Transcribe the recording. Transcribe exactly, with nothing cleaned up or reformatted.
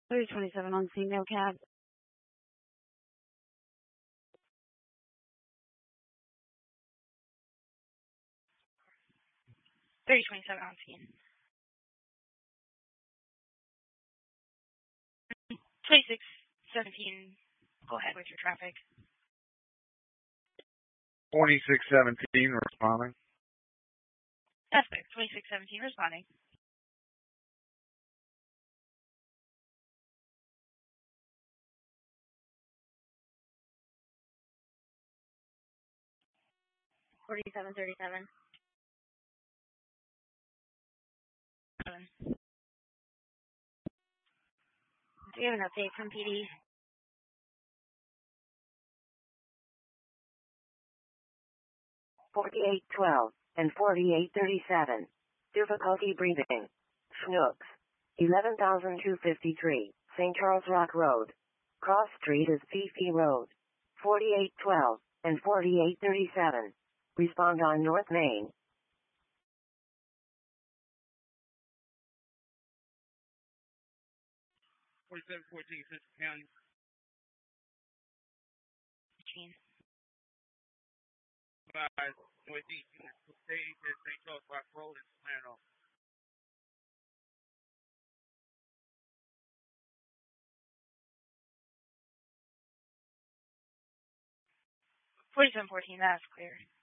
three twenty-seven on female cab. three twenty-seven on scene. twenty-six seventeen, go ahead with your traffic. twenty-six seventeen responding. Suspect, twenty-six seventeen responding. forty-seven thirty-seven. Seven. Do you have an update from P D? forty-eight twelve and forty-eight thirty-seven. Difficulty breathing. Schnooks. eleven thousand two hundred fifty-three, Saint Charles Rock Road. Cross Street is Fifi Road. forty-eight twelve and forty-eight thirty-seven. Respond on North Main. forty-seven fourteen, Central County. Gene. Five, Northeast Unit Stage at Saint Charles Rock Road in Salerno. forty-seven fourteen, that's clear.